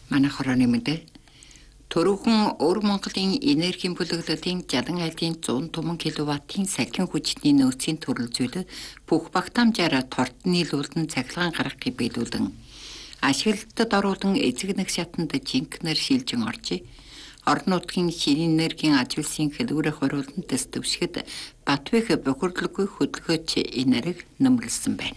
Манай хорооны мэдээ Төрөөхөн Өвөр Монголын энергийн бүлэглэлийн 60 айлын 100 түмэн киловаттын салхин хүчний нөөцийн төрөл зүйл бүх багтаамжаараа торт нийлүүлэн цахилгаан гаргахыг биелүүлэн ашиглалтад оруулан эзэг нэг шатанд жинкнэр шилжин орж орон нутгийн шинэ энергийн ажилсын хэлбэрээ хориулан дэс төвшгөд Батбэх бохирдлоггүй хөдөлгөөч энерги нөмрлсөн байна.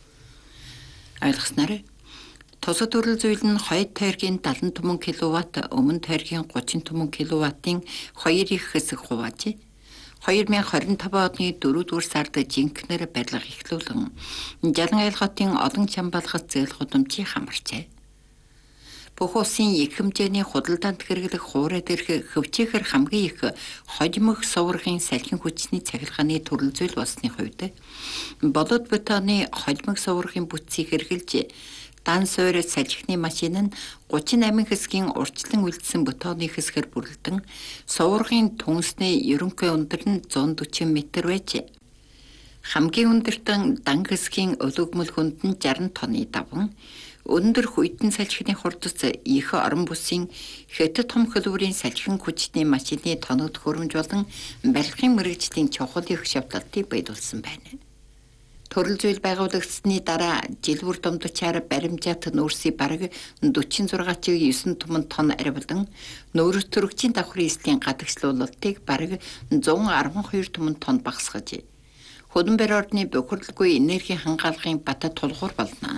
Ойлгосноор тусад төрөл зүйл нь хойд тойргийн 70 түмэн киловатт, өмнө тойргийн 30 түмэн киловаттын 2 их хэсэг хувааж 2025 оны 4-р сард жинкнэр барилга эхлүүлэн Жалан айл хотын олон чамбалгат зээл гудамжийг хамарчээ. Бүх улсын их хэмжээний худалдаанд хэрэглэх хуурай дээрх хөвчөөхөр хамгийн их хожимох суврагын салхин хүчний цахилгааны төрөл зүйл болсны хувьд болоод бетоны хожимох суврагын бүтцийг хэрэгжилж дан суур салхины машин нь 38 хэсгийн урьдчилан үлдсэн бетоны хэсгээр бүрэлдэн суврагын түнсний ерөнхий өндөр нь 140 м байж хамгийн өндөртөн дан хэсгийн өлөгмөл хүнд нь 60 тонны даван өндөр хүйтэн салхины хурдас их орон бүсийн хэт том хөлбөрийн салхин хүчний машины тоног хөрөмж болон барилгын мэрэгжлийн чухал их шавталтыг биелүүлсэн байна. Төрөл зүйл байгуулагдсны дараа жил бүр дундчаар баримжаат нүүрсий бараг 46.9 түмэн тонн арвилан нүүрс төрөгчийн давхрын эслийн гадагшлуулалтыг бараг 112 түмэн тонн багасгаж хөдөнбөр орны бохирдлоггүй энерги хангаалгын бата тулгуур болно.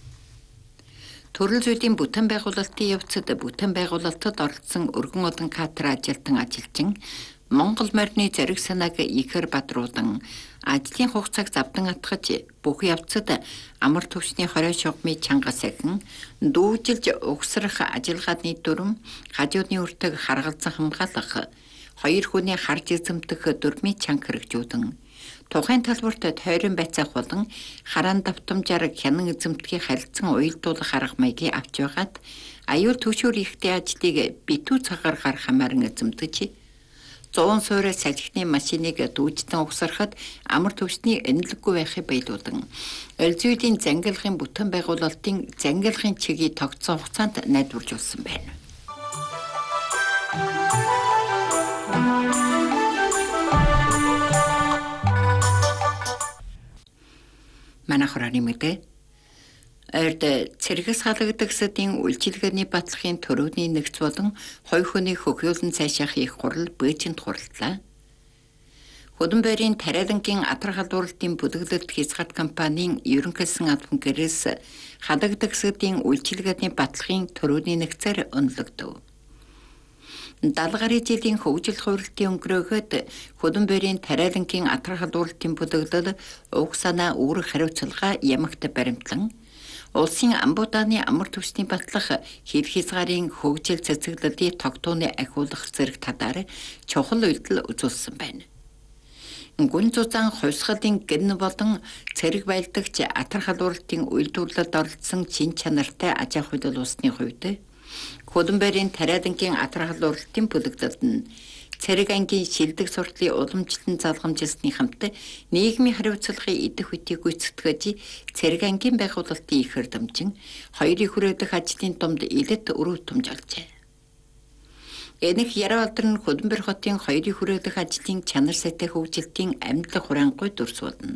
Төрөл зүйлийн бүтээн байгуулалтын явцад бүтээн байгуулалтад оролцсон өргөн олон катер ажилтан ажилчин Монгол морины зариг санааг ихэр бадруулан ажлын хугацааг завдан атгаж бүх явцад амар төвчний хорой шугамын чанга сахин дүүжилж угсрах ажиллагааны дүрм хажуудны өртөг харгалзан хамгаалах хоёр хүний харж эзэмдэх дүрмийн чанга хэрэгжүүлэн тухайн талбарт тойрон байцаах болон хараан давтамжаар хянан эзэмдхийн харилцан уялдуулах арга маягийг авч байгаад аюул төвшөр ихтэй ажлыг битүү цагаар хамааран эзэмдэж 100 суур салхины машиныг дүүжтэн угсарахад амар төвчний энэлэггүй байхыг биелүүлэн оль зүйлийн зангилгын бүтээн байгуулалтын зангилгын чигийг тогтсон хугацаанд найдваржуулсан байна. Манай хорооны мэдээ Эрд цэргээс халагдагсдын үйлчилгээний батлахын төрөүний нэгц болон хоёр хүний хөгжүүлэн цаашаах их хурал Бээжинд хурлаа. Хөдөнбөрийн тариалангийн атар халдварлалтын бүлэглэлт хязгаарт компанийн ерөнхийлсөн албан гэрээс халагдагсдын үйлчилгээний батлахын төрөүний нэгцээр өнлөгдөв. 70 гаруй жилийн хөгжил хувирлтын өнгөрөөгөөд хөдөнбөрийн тариалангийн атар халдварлалтын бүлэглэл уг санаа үүрэг хариуцлага ямагт баримтлан улсын амбуудааны амар төвчний батлах хил хязгаарын хөгжил цэцэглэлийг тогтооны ахиулах зэрэг талаар чухал үйлдэл үзүүлсэн байна. Гүн зузаан хувьсгалын гэн болон цэрэг байлдагч атар халдварлалтын үйлдвэрлэлд оролцсон чин чанартай аж ахуй улсны хувьд хөдөнбөрийн тариалангийн атар халдварлалтын бүлэглэлд нь цэрэг ангийн шилдэг суртлын уламжлалт залгамжилсны хамт нийгмийн хариуцлагын идэх үтийг гүйцэтгэж цэрэг ангийн байгуулалтын их эрдэмчин хоёрын хүрээлэх ажлын дунд илэт өрөө томжолжээ. Энэх яруу алдар нь Хөдөнбөр хотын хоёрын хүрээлэх ажлын чанар сайтай хөгжилтийн амьдлах хураангуй дүрс болно.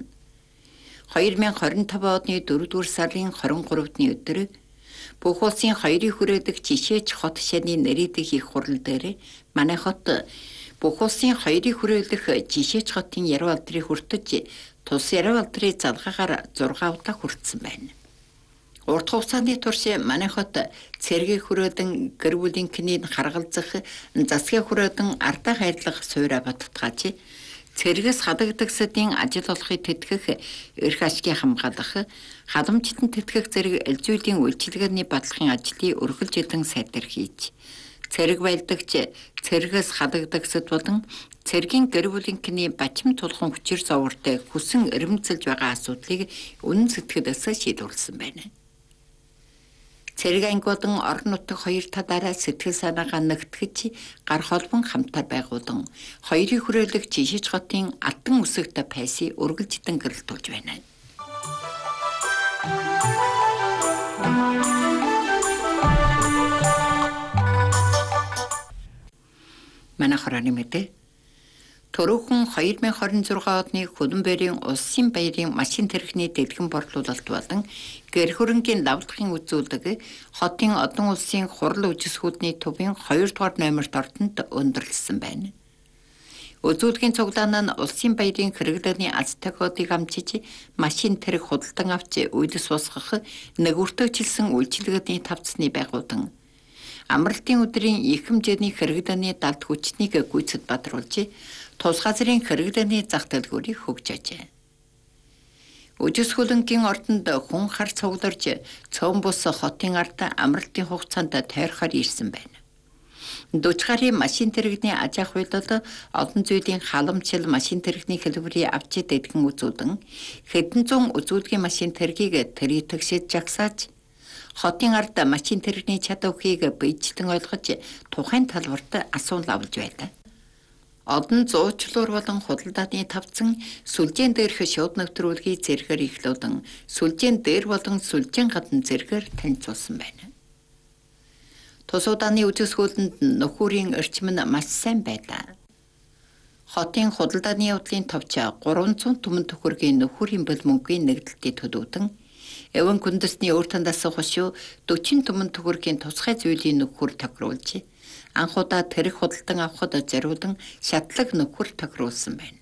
2025 оны 4-р сарын 23-ны өдөр бүх улсын хоёрын хүрээлэх жишээч хот шаны нэрийдэх их хурал дээр манай хот бүх улсын хоёрын хүрээлэх жишээч хотын яруу алдрыг хүртэж тус яруу алдрын залгаагаар 6 удаа хүртсэн байна. Урт хугацааны турш манай хот цэргийн хүрээлэн гэр бүлийн кинийг харгалзах засгийн хүрээлэн ардаа хайрлах суурь баттгааж цэргээс халагдагсдын ажил олохыг тэтгэх эрх ашгийг хамгаалах халамжтан тэтгэх зэрэг элзүйлийн үйлчилгээний батлахын ажлыг өргөлжилэн сайтар хийж цэрэг байлдагч цэргээс халагдагсд болон цэргийн гэр бүлийн киний бачим тулхан хүчээр зовортой хүсэн эрмэлзэлж байгаа асуудлыг үнэн сэтгэлээс шийдвэрлсэн байна. Цэрэг анги болон орон нутаг хоёр талаараа сэтгэл санаагаа нэгтгэж гар холбон хамтаар байгуулан хоёрын хүрээлэх жишээч хотын алтан үсэгт пайсыг өргөлжтөн гэрэлтүүлж байна. Манай хорооны мэдээ. Төрөөхөн 2026 оны Хөлбөмбөрийн улсын баярын машин тэрэгний дэлгэн борлуулалт болон гэр хөрөнгийн давтахын үзүүлэг хотын одон улсын хурал үжисгүүдний төвийн 2 дугаар номерт ордонд өндөрлсөн байна. Үзүүлгийн цуглаан нь улсын баярын хэрэглээний аз тохиолыг амжиж машин тэрэг худалдан авч үйлс босгох нэгүртөжилсэн үйлчилгээний тавцны байгуулан амралтын өдрийн их хэмжээний хэрэглээний далд хүчнийг гүйцэд бадруулж тус газрын хэрэглээний зах дэлгүүрийг хөгжөөжээ. Үжисхүлэнгийн ордонд хүн хар цугларж цөөн бус хотын ард амралтын хугацаанд тойрохоор ирсэн байна. 40 гаруй машин тэрэгний аж ахуй худалдаа олон зүйлийн халамжлал машин тэрэгний хэлбэрийг авч дэдгэн үзүүлэн хэдэн зуун үзүүлгийн машин тэргийг тэрэгшиж жагсааж хотын ард машин тэрэгний чадварыг биечлэн ойлгож тухайн талбарт асуул авч байлаа. Одон зуучлуур болон худалдааны тавцан сүлжээн дээрх шууд нэвтрүүлгийг зэрэгээр ихлүүлэн сүлжээн дээр болон сүлжээн гадна зэрэгээр танилцуулсан байна. Тус удааны үжисгүүлэнд нөхөрийн орчим нь маш сайн байлаа. Хотын худалдааны явдлын товч 300 түмэн төгрөгийн нөхөрийн бэл мөнгөний нэгдэлтийг төлөвдөн эвэн күндэсний өөр тандаас хошуу 40 түмэн төгрөгийн тусгай зүйлийн нөхөр тохируулж анхудаа тэрэг худалдан авахд зориулан шатлаг нөхөр тохируулсан байна.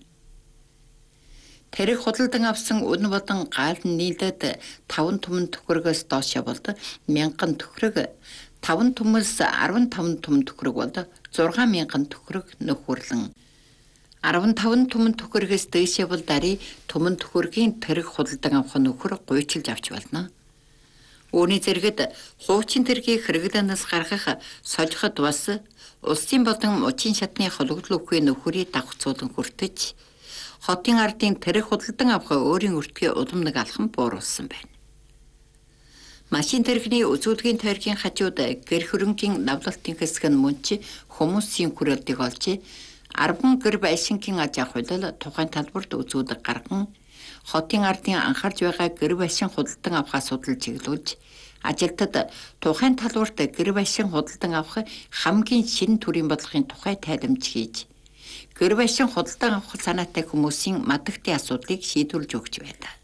Тэрэг худалдан авсан үн болон гал нийлээд 5 түмэн төгрөгөөс доош болд 1000 төгрөг 5 түмээс 15 түмэн төгрөг болд 6000 төгрөг нөхөрлөн 15 түмэн төгрөгөөс дээшээ бол дарий түмэн төгрөгийн тэрэг худалдан авах нөхөр гуйчилж авч болно. Үүний зэрэгт хуучин тэргийг хэрэглэнээс гаргах сольход бас улсын болон мужийн шатны хологдол өгөхийн нөхөрийг давхцуулан хүртэж хотын ардын тэрэг худалдан авах өөрийн өртгөө улам нэг алхам бууруулсан байна. Машин тэрэгний үзүүлгийн тойргийн хажууд гэр хөрөнгийн навлалтын хэсэг нь мөнч хүмүүсийн хүрээлтийг олж 10 гэр байшингийн аж ахуй тухайн талбарт үзүүлэг гарган хотын ардын анхаарж байгаа гэр байшин худалдан авах асуудал чиглүүлж ажилтнад тухайн талбарт гэр байшин худалдан авах хамгийн шинэ төрлийн бодлогын тухай тайлбарж хийж гэр байшин худалдан авах санаатай хүмүүсийн мадагтын асуудлыг шийдвэрлэж өгч байлаа.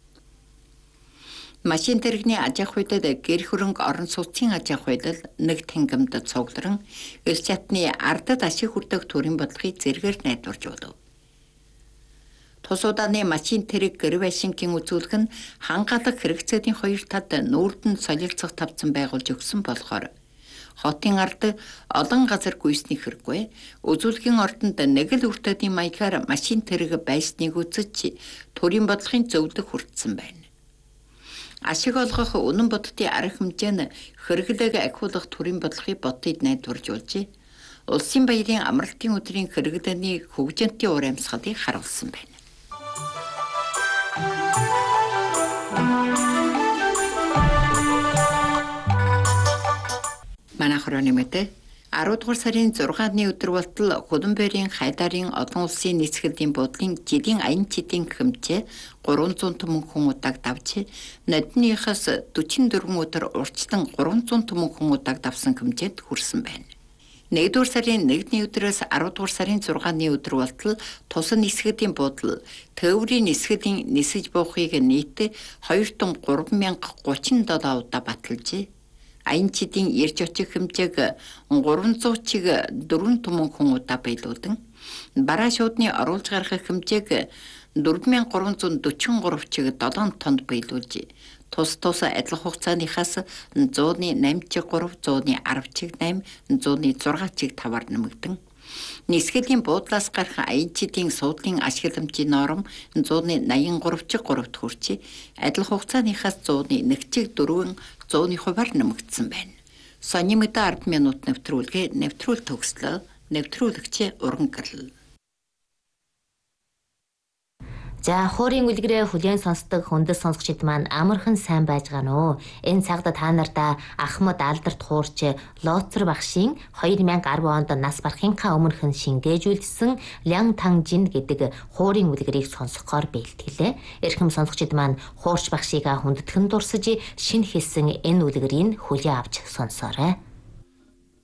Машин тэрэгний аж ахуйд гэр хөрөнг орон сууцын аж ахуйд нэг тангамд цугларан эл чатны ардад ашиг хүртэх төрлийн бодлогыг зэрэгээр найдварж болов. Тус удааны машин тэрэг гэр байшингийн үзүүлэг нь хангалах хэрэгцээний хоёр тад нүүрдэн солилцох тавцан байгуулж өгсөн болохоор хотын ард олон газар гүйсний хэрэггүй үзүүлгийн ордонд нэг л өртөөдийн маягаар машин тэрэг байсныг үзэж төрлийн бодлогын зөвлөг хүртсэн байна. Ашиг олгох үнэн бодтын арга хэмжээ нь хэрэглээг ахиулах төрлийн бодлогыг бодтыг найдварж болж улсын баярын амралтын өдрийн хэрэглээний хөгжинтийн ур амьсгалыг харуулсан байна. Манай хорооны мэдээ 10 дугаар сарын 6-ны өдөр болтол Хөлбөмбөрийн Хайдарын олон улсын нийцгэлийн буудлын жилийн аян чидийн хэмжээ 300 түмэн хүн удааг давж нодныхаас 44 өдөр урьдчилан 300 түмэн хүн удааг давсан хэмжээнд хүрсэн байна. 1-р сарын 1-ний өдрөөс 10-р сарын 6-ны өдөр болтол тусан нисгэлийн буудлал төвөрийн нисгэлийн нисэж буухыг нийт 2 тонн 3037 удаа баталжээ. Аян чидийн ирж очих хэмжээг 300 чиг 4 түмэн хүн удаа биелүүлэн бараа шуудны оруулж гаргах хэмжээг 4343 чиг 7 тонн биелүүлж тус адил хугацааныхаас 108 чиг 3, 110 чиг 8, 106 чиг 5-аар нэмэгдэн нисгэлийн буудлаас гарах аян чидийн суудлын ашигламжийн норм 183 чиг 3-т хүрч адил хугацааныхаас 101 чиг 4, 100-ны хувиар нэмэгдсэн байна. Сони мэдээ 10 минут нэвтрүүлгээ нэвтрүүл төгслөө нэвтрүүлэгч уран гэрэл. За хуурийн үлгэрээ хүлээн сонсдог хүндэс сонсогчид маань амархан сайн байж гано. Энэ цагт та нартай Ахмад Алдарт хуурч Лоцор багшийн 2010 онд нас барахынхаа өмнөхөн шингээжүүлсэн Лян Танжин гэдэг хуурийн үлгэрийг сонсохоор бэлтгэлээ. Эрхэм сонсогчид маань хуурч багшийг хүндэтгэн дурсаж шинэ хэлсэн энэ үлгэрийг хүлээн авч сонсоорой.